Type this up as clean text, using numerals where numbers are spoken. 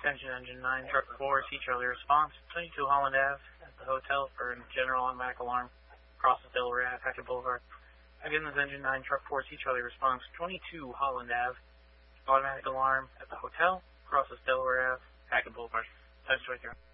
Attention Engine 9, Truck 4, see Charlie response. 22 Holland Ave at the hotel for a general automatic alarm. Crosses Delaware Ave, Hackett Boulevard. Again, this Engine 9, Truck 4, see Charlie response. 22 Holland Ave, automatic alarm at the hotel. Crosses Delaware Ave, Hackett Boulevard. Times 23.